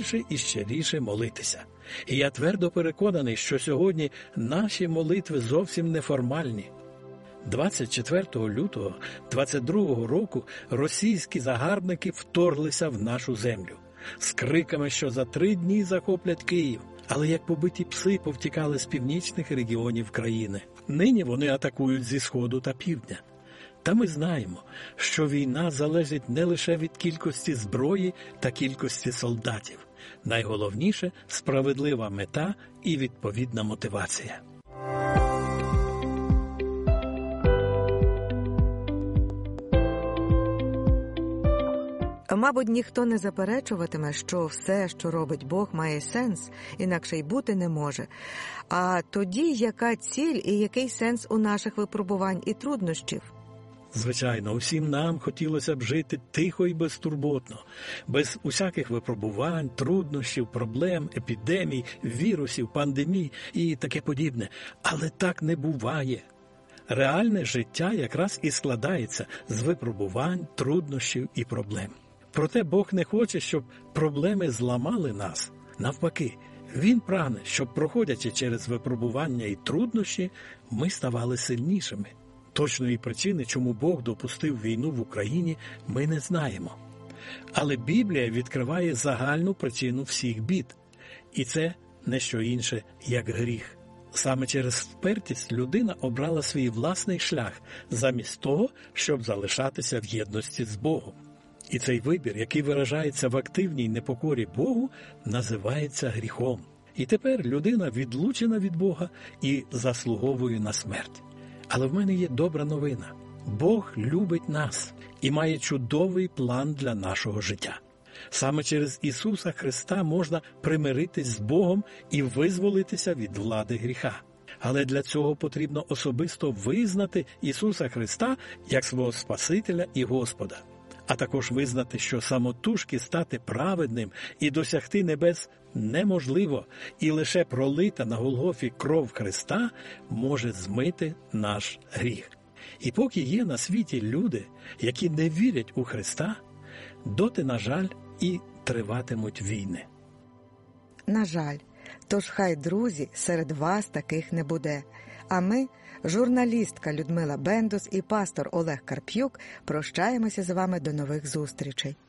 більше і щиріше молитися. І я твердо переконаний, що сьогодні наші молитви зовсім неформальні. 24 лютого 22 року російські загарбники вторглися в нашу землю з криками, що за 3 дні захоплять Київ. Але як побиті пси повтікали з північних регіонів країни. Нині вони атакують зі сходу та півдня. Та ми знаємо, що війна залежить не лише від кількості зброї та кількості солдатів. Найголовніше – справедлива мета і відповідна мотивація. Мабуть, ніхто не заперечуватиме, що все, що робить Бог, має сенс, інакше й бути не може. А тоді яка ціль і який сенс у наших випробувань і труднощів? Звичайно, усім нам хотілося б жити тихо і безтурботно, без усяких випробувань, труднощів, проблем, епідемій, вірусів, пандемій і таке подібне. Але так не буває. Реальне життя якраз і складається з випробувань, труднощів і проблем. Проте Бог не хоче, щоб проблеми зламали нас. Навпаки, Він прагне, щоб, проходячи через випробування і труднощі, ми ставали сильнішими. Точної причини, чому Бог допустив війну в Україні, ми не знаємо. Але Біблія відкриває загальну причину всіх бід. І це не що інше, як гріх. Саме через впертість людина обрала свій власний шлях, замість того, щоб залишатися в єдності з Богом. І цей вибір, який виражається в активній непокорі Богу, називається гріхом. І тепер людина відлучена від Бога і заслуговує на смерть. Але в мене є добра новина. Бог любить нас і має чудовий план для нашого життя. Саме через Ісуса Христа можна примиритись з Богом і визволитися від влади гріха. Але для цього потрібно особисто визнати Ісуса Христа як свого Спасителя і Господа. А також визнати, що самотужки стати праведним і досягти небес неможливо, і лише пролита на Голгофі кров Христа може змити наш гріх. І поки є на світі люди, які не вірять у Христа, доти, на жаль, і триватимуть війни. На жаль. Тож хай, друзі, серед вас таких не буде. А ми, журналістка Людмила Бендус і пастор Олег Карп'юк, прощаємося з вами до нових зустрічей.